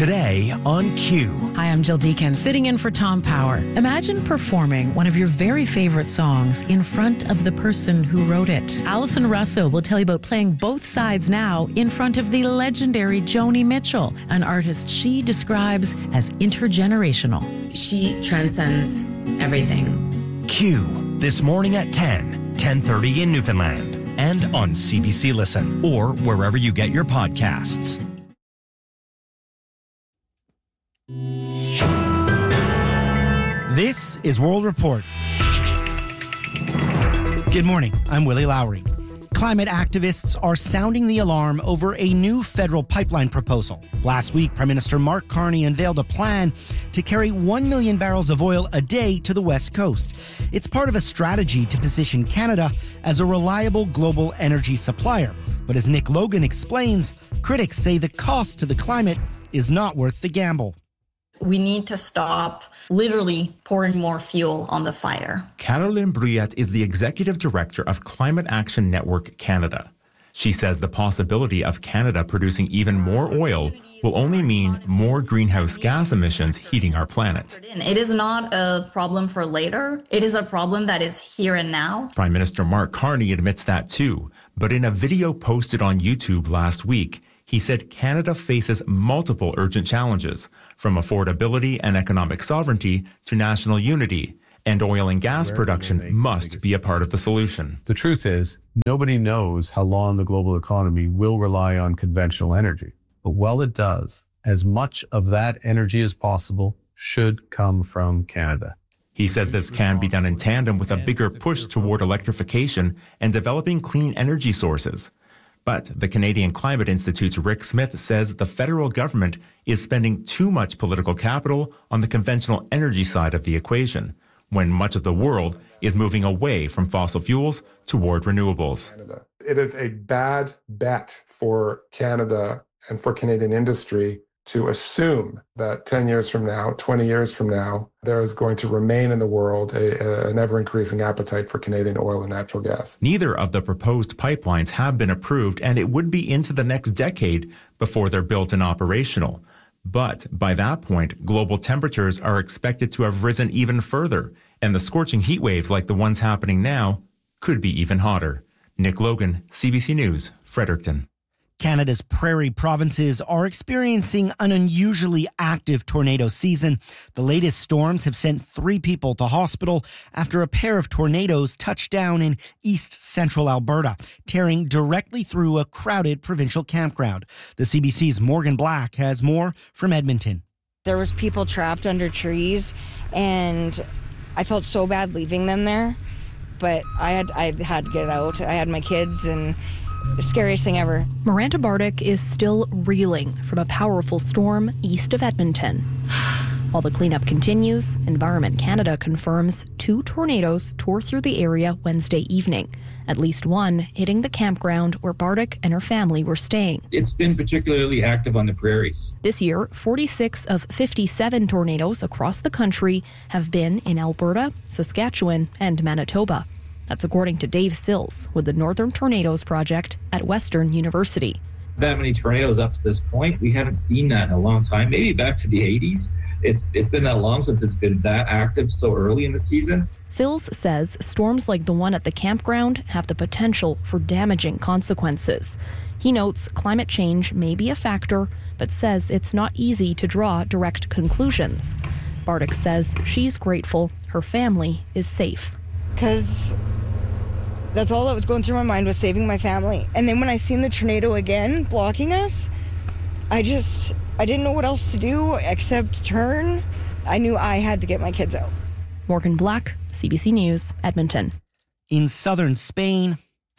Today on Q. Hi, I'm Jill Deacon, sitting in for Tom Power. Imagine performing one of your very favorite songs in front of the person who wrote it. Alison Russo will tell you about playing both sides now in front of the legendary Joni Mitchell, an artist she describes as intergenerational. She transcends everything. Q, this morning at 10:30 in Newfoundland, and on CBC Listen, or wherever you get your podcasts. This is World Report. Good morning, I'm Willie Lowry. Climate activists are sounding the alarm over a new federal pipeline proposal. Last week, Prime Minister Mark Carney unveiled a plan to carry 1 million barrels of oil a day to the West Coast. It's part of a strategy to position Canada as a reliable global energy supplier. But as Nick Logan explains, critics say the cost to the climate is not worth the gamble. We need to stop literally pouring more fuel on the fire. Caroline Bruyette is the executive director of Climate Action Network Canada. She says the possibility of Canada producing even more oil will only mean more greenhouse gas emissions heating our planet. It is not a problem for later. It is a problem that is here and now. Prime Minister Mark Carney admits that too, but in a video posted on YouTube last week, he said Canada faces multiple urgent challenges, from affordability and economic sovereignty to national unity, and oil and gas production must be a part of the solution. The truth is, nobody knows how long the global economy will rely on conventional energy. But while it does, as much of that energy as possible should come from Canada. He says this can be done in tandem with a bigger push toward electrification and developing clean energy sources. But the Canadian Climate Institute's Rick Smith says the federal government is spending too much political capital on the conventional energy side of the equation, when much of the world is moving away from fossil fuels toward renewables. It is a bad bet for Canada and for Canadian industry to assume that 10 years from now, 20 years from now, there is going to remain in the world an ever-increasing appetite for Canadian oil and natural gas. Neither of the proposed pipelines have been approved, and it would be into the next decade before they're built and operational. But by that point, global temperatures are expected to have risen even further, and the scorching heat waves like the ones happening now could be even hotter. Nick Logan, CBC News, Fredericton. Canada's prairie provinces are experiencing an unusually active tornado season. The latest storms have sent 3 people to hospital after a pair of tornadoes touched down in east central Alberta, tearing directly through a crowded provincial campground. The CBC's Morgan Black has more from Edmonton. There was people trapped under trees, and I felt so bad leaving them there, but I had to get out. I had my kids, and the scariest thing ever. Miranda Bardick is still reeling from a powerful storm east of Edmonton. While the cleanup continues, Environment Canada confirms 2 tornadoes tore through the area Wednesday evening, at least one hitting the campground where Bardick and her family were staying. It's been particularly active on the prairies. This year, 46 of 57 tornadoes across the country have been in Alberta, Saskatchewan, and Manitoba. That's according to Dave Sills with the Northern Tornadoes Project at Western University. That many tornadoes up to this point, we haven't seen that in a long time, maybe back to the 80s. It's been that long since it's been that active so early in the season. Sills says storms like the one at the campground have the potential for damaging consequences. He notes climate change may be a factor, but says it's not easy to draw direct conclusions. Bardick says she's grateful her family is safe. Because that's all that was going through my mind, was saving my family. And then when I seen the tornado again blocking us, I didn't know what else to do except turn. I knew I had to get my kids out. Morgan Black, CBC News, Edmonton. In southern Spain,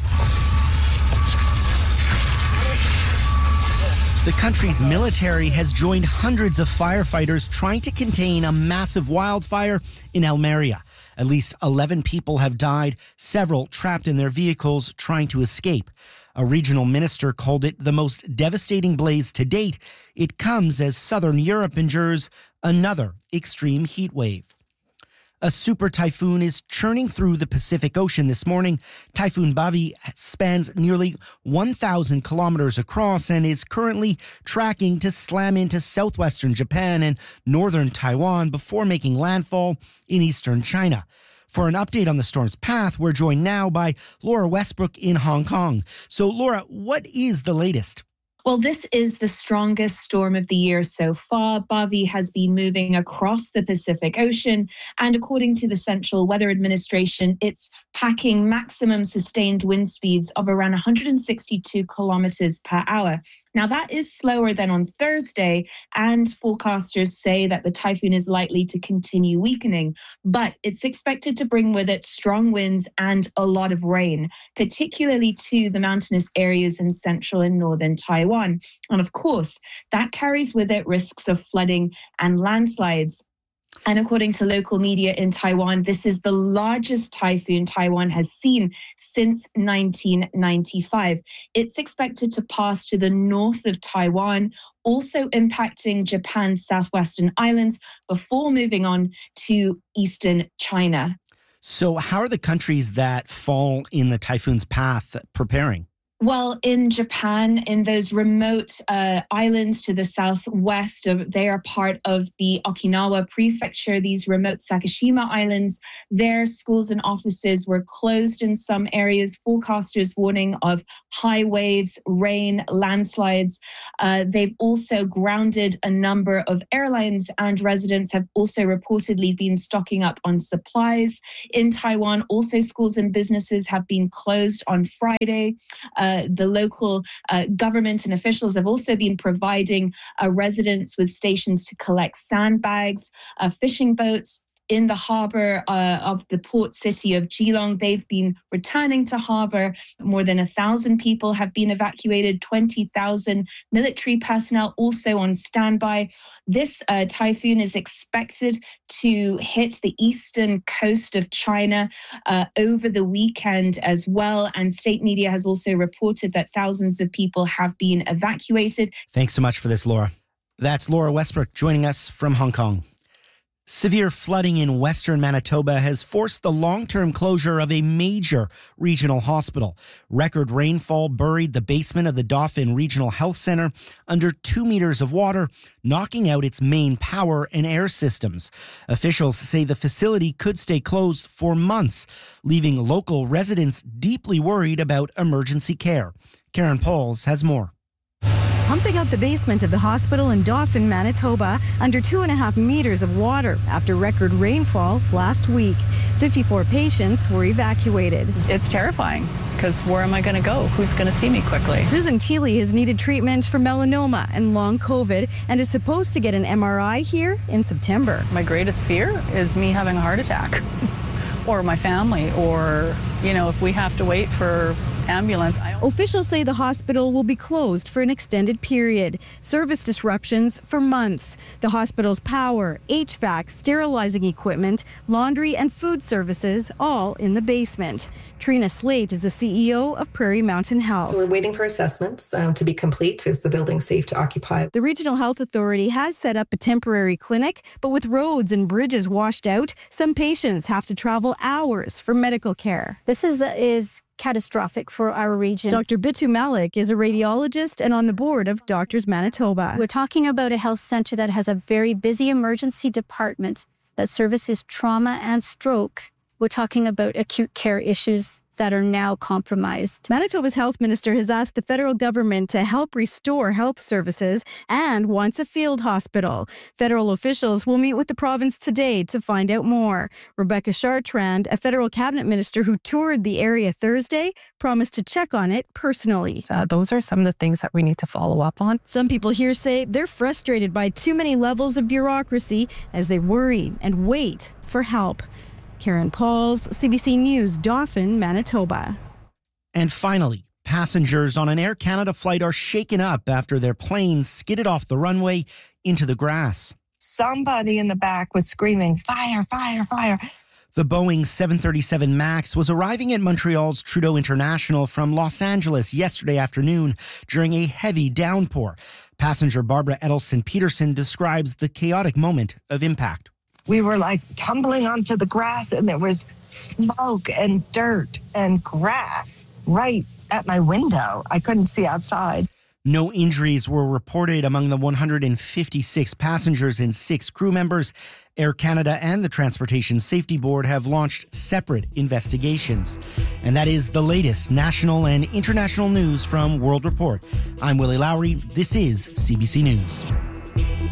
the country's military has joined hundreds of firefighters trying to contain a massive wildfire in Almeria. At least 11 people have died, several trapped in their vehicles trying to escape. A regional minister called it the most devastating blaze to date. It comes as southern Europe endures another extreme heat wave. A super typhoon is churning through the Pacific Ocean this morning. Typhoon Bavi spans nearly 1,000 kilometers across and is currently tracking to slam into southwestern Japan and northern Taiwan before making landfall in eastern China. For an update on the storm's path, we're joined now by Laura Westbrook in Hong Kong. So, Laura, what is the latest? Well, this is the strongest storm of the year so far. Bavi has been moving across the Pacific Ocean, and according to the Central Weather Administration, it's packing maximum sustained wind speeds of around 162 kilometers per hour. Now, that is slower than on Thursday, and forecasters say that the typhoon is likely to continue weakening, but it's expected to bring with it strong winds and a lot of rain, particularly to the mountainous areas in central and northern Taiwan. And of course, that carries with it risks of flooding and landslides. And according to local media in Taiwan, this is the largest typhoon Taiwan has seen since 1995. It's expected to pass to the north of Taiwan, also impacting Japan's southwestern islands before moving on to eastern China. So how are the countries that fall in the typhoon's path preparing? Well, in Japan, in those remote islands to the southwest, they are part of the Okinawa prefecture, these remote Sakishima islands. Their schools and offices were closed in some areas, forecasters warning of high waves, rain, landslides. They've also grounded a number of airlines, and residents have also reportedly been stocking up on supplies. In Taiwan, also schools and businesses have been closed on Friday. The local government and officials have also been providing residents with stations to collect sandbags, fishing boats in the harbor of the port city of Geelong. They've been returning to harbor. More than 1,000 people have been evacuated, 20,000 military personnel also on standby. This typhoon is expected to hit the eastern coast of China over the weekend as well. And state media has also reported that thousands of people have been evacuated. Thanks so much for this, Laura. That's Laura Westbrook joining us from Hong Kong. Severe flooding in western Manitoba has forced the long-term closure of a major regional hospital. Record rainfall buried the basement of the Dauphin Regional Health Centre under 2 meters of water, knocking out its main power and air systems. Officials say the facility could stay closed for months, leaving local residents deeply worried about emergency care. Karen Pauls has more. Pumping out the basement of the hospital in Dauphin, Manitoba, under 2.5 meters of water after record rainfall last week. 54 patients were evacuated. It's terrifying because where am I going to go? Who's going to see me quickly? Susan Teely has needed treatment for melanoma and long COVID and is supposed to get an MRI here in September. My greatest fear is me having a heart attack or my family, or, if we have to wait for ambulance. Officials say the hospital will be closed for an extended period. Service disruptions for months. The hospital's power, HVAC, sterilizing equipment, laundry and food services all in the basement. Trina Slate is the CEO of Prairie Mountain Health. So we're waiting for assessments to be complete. Is the building safe to occupy? The Regional Health Authority has set up a temporary clinic, but with roads and bridges washed out, some patients have to travel hours for medical care. This is catastrophic for our region. Dr. Bitu Malik is a radiologist and on the board of Doctors Manitoba. We're talking about a health center that has a very busy emergency department that services trauma and stroke. We're talking about acute care issues that are now compromised. Manitoba's health minister has asked the federal government to help restore health services and wants a field hospital. Federal officials will meet with the province today to find out more. Rebecca Chartrand, a federal cabinet minister who toured the area Thursday, promised to check on it personally. Those are some of the things that we need to follow up on. Some people here say they're frustrated by too many levels of bureaucracy as they worry and wait for help. Karen Pauls, CBC News, Dauphin, Manitoba. And finally, passengers on an Air Canada flight are shaken up after their plane skidded off the runway into the grass. Somebody in the back was screaming, "Fire, fire, fire." The Boeing 737 MAX was arriving at Montreal's Trudeau International from Los Angeles yesterday afternoon during a heavy downpour. Passenger Barbara Edelson Peterson describes the chaotic moment of impact. We were like tumbling onto the grass, and there was smoke and dirt and grass right at my window. I couldn't see outside. No injuries were reported among the 156 passengers and 6 crew members. Air Canada and the Transportation Safety Board have launched separate investigations. And that is the latest national and international news from World Report. I'm Willie Lowry. This is CBC News.